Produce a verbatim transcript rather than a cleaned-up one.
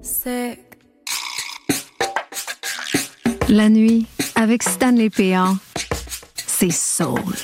C'est La nuit, avec Stanley Péan, c'est soul.